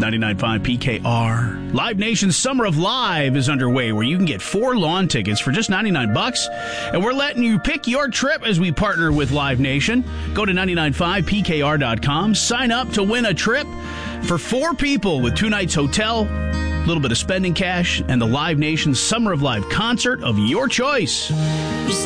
99.5 PKR. Live Nation's Summer of Live is underway, where you can get 4 lawn tickets for just $99, and we're letting you pick your trip as we partner with Live Nation. Go to 995pkr.com, sign up to win a trip for 4 people with 2 nights hotel, a little bit of spending cash, and the Live Nation Summer of Live concert of your choice.